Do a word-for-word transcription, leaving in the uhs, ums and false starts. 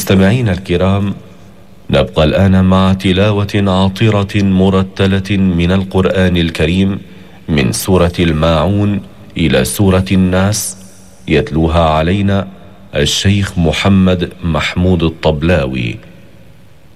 مستمعينا الكرام، نبقى الآن مع تلاوة عاطرة مرتلة من القرآن الكريم من سورة الماعون إلى سورة الناس، يتلوها علينا الشيخ محمد محمود الطبلاوي.